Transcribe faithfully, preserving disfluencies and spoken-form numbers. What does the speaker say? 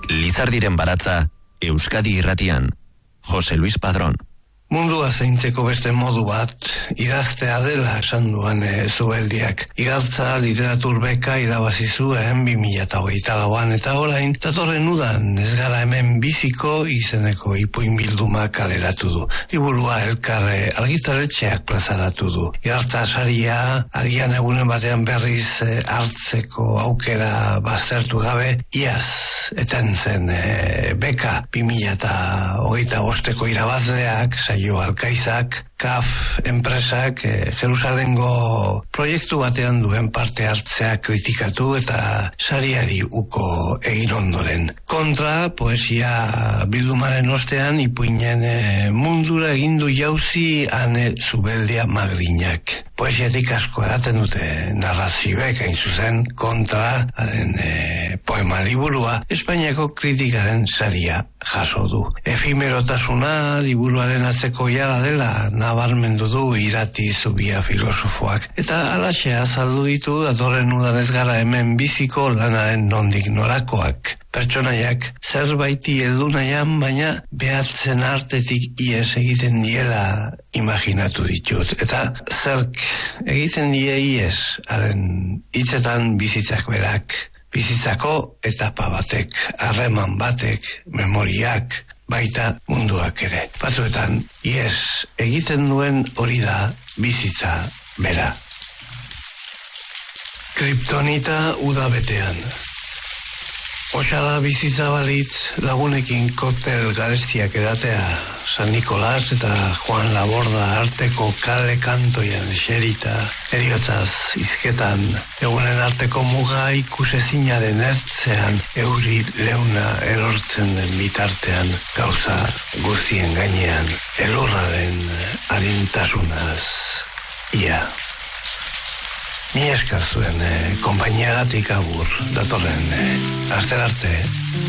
Lizardiren baratza, Euskadi Irratian, Jose Luis Padrón. Mundua zaintzeko beste modu bat, idaztea dela esan duan e, Zubeldiak. Igartza literatur beka irabazi zuen bi mila hogeita lauan eta orain, datorren udan ez gara hemen biziko izeneko ipuin bilduma kaleratu du. Liburua elkarre argitaletxeak plazaratu du. Igartza saria, agian egunen batean berriz e, hartzeko aukera baztertu gabe, iaz eten zen e, beka bi mila hogeita bosteko irabazleak, Jo Alkaizak, K A F enpresak eh, Jerusalengo proiektu batean duen parte hartzea kritikatu eta sariari uko egin ondoren. Kontra, poesia bildumaren ostean ipuinen eh, mundura egindu jauzi Ane Zubeldia Magrinak. Poesiatik asko edaten dute narrazioek hain zuzen kontra haren e, poema liburua Espainiako kritikaren saria jaso du. Efimerotasuna liburuaren atzeko jara dela nabarmendu du Irati Zubia filosofoak. Eta alaxe azaldu ditu datorren udan ez gara hemen biziko lanaren nondik norakoak. Pertsonaiak zerbaiti heldu nahian, baina behatzen artetik ies egiten diela imaginatu ditut. Eta zerk egiten die ies, haren hitzetan bizitzak berak, bizitzako etapa batek, harreman batek, memoriak, baita munduak ere. Batzuetan ies egiten duen hori da bizitza bera. Kriptonita udabetean. Oxala bizitza balitz lagunekin koktel garestiak edatea, San Nikolas eta Juan Laborda arteko kale kantoian eserita, eriotzaz izketan, egunen arteko muga ikusezinaren ertzean, euri leuna erortzen den bitartean, gauza guztien gainean, elurraren arintasunaz, ia. Ni eskar zuen, eh, konpainiagatik abur, datorren, eh, aster arte.